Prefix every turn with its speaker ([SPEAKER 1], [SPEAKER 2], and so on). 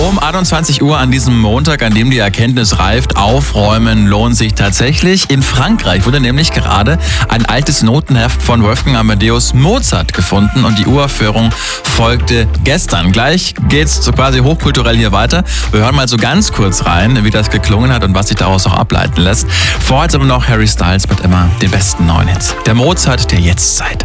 [SPEAKER 1] Um 21 Uhr an diesem Montag, an dem die Erkenntnis reift, aufräumen lohnt sich tatsächlich. In Frankreich wurde nämlich gerade ein altes Notenheft von Wolfgang Amadeus Mozart gefunden und die Uraufführung folgte gestern. Gleich geht's so quasi hochkulturell hier weiter. Wir hören mal so ganz kurz rein, wie das geklungen hat und was sich daraus auch ableiten lässt. Vorher aber noch Harry Styles mit immer den besten neuen Hits. Der Mozart der Jetztzeit.